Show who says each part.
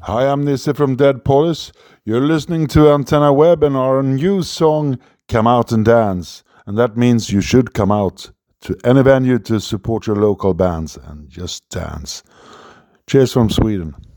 Speaker 1: Hi, I'm Nisse from Dead Polis. You're listening to Antenna Web and our new song, Come Out and Dance. And that means you should come out to any venue to support your local bands and just dance. Cheers from Sweden.